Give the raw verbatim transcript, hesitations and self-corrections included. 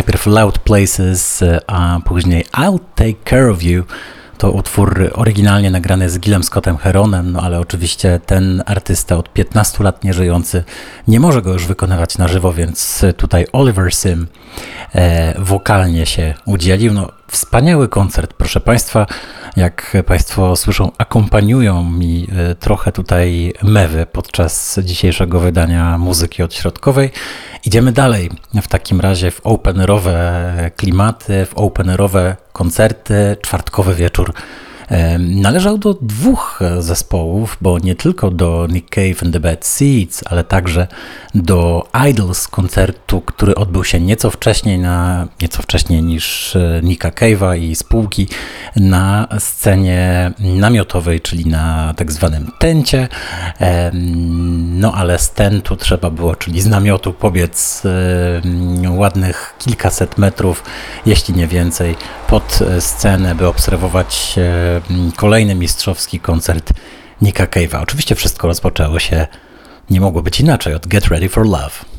Najpierw Loud Places, a później I'll Take Care of You. To utwór oryginalnie nagrany z Gillem Scottem Heronem, no ale oczywiście ten artysta od piętnastu lat nieżyjący nie może go już wykonywać na żywo, więc tutaj Oliver Sim e, wokalnie się udzielił. No, wspaniały koncert, proszę Państwa. Jak Państwo słyszą, akompaniują mi e, trochę tutaj mewy podczas dzisiejszego wydania muzyki odśrodkowej. Idziemy dalej w takim razie w openerowe klimaty, w openerowe koncerty. Czwartkowy wieczór należał do dwóch zespołów, bo nie tylko do Nick Cave and the Bad Seeds, ale także do Idols, koncertu, który odbył się nieco wcześniej, na, nieco wcześniej niż Nicka Cave'a i spółki, na scenie namiotowej, czyli na tak zwanym tencie. No ale z tentu trzeba było, czyli z namiotu, pobiec ładnych kilkaset metrów, jeśli nie więcej, pod scenę, by obserwować kolejny mistrzowski koncert Nicka Cave'a. Oczywiście wszystko rozpoczęło się, nie mogło być inaczej, od Get Ready for Love.